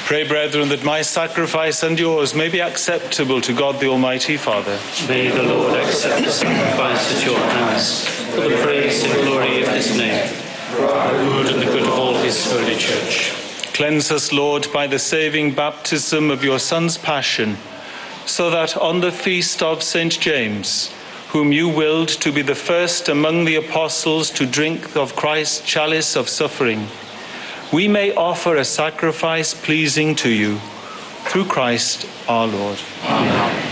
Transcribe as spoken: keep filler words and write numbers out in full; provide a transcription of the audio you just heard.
Pray, brethren, that my sacrifice and yours may be acceptable to God the Almighty Father. May the Lord accept the sacrifice at your hands, for the praise and glory of his name, for our good and the good of all his holy church. Cleanse us, Lord, by the saving baptism of your Son's passion, so that on the feast of Saint James, whom you willed to be the first among the apostles to drink of Christ's chalice of suffering, we may offer a sacrifice pleasing to you, through Christ our Lord. Amen.